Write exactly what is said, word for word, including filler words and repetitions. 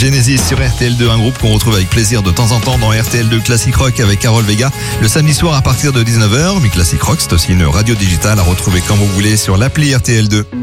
Genesis sur R T L deux, un groupe qu'on retrouve avec plaisir de temps en temps dans R T L deux Classic Rock avec Carole Vega le samedi soir à partir de dix-neuf heures. Mais Classic Rock, c'est aussi une radio digitale à retrouver quand vous voulez sur l'appli R T L deux.